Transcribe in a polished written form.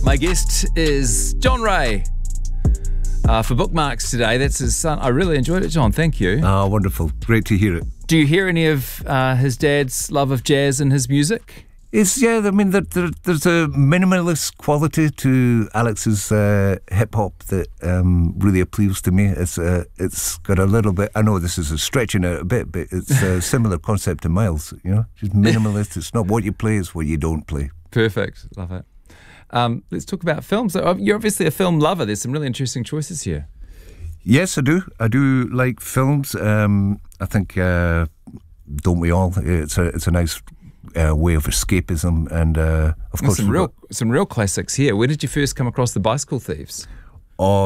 My guest is John Ray for Bookmarks today. That's his son. I really enjoyed it, John. Thank you. Oh, wonderful. Great to hear it. Do you hear any of his dad's love of jazz in his music? There's a minimalist quality to Alex's hip-hop that really appeals to me. It's got a little bit, I know this is stretching it a bit, but it's a similar concept to Miles, just minimalist. It's not what you play, it's what you don't play. Perfect. Love it. Let's talk about films. You're obviously a film lover. There's some really interesting choices here. Yes, I do. I do like films. I think, don't we all? It's a nice way of escapism, and of course some real classics here. Where did you first come across The Bicycle Thieves?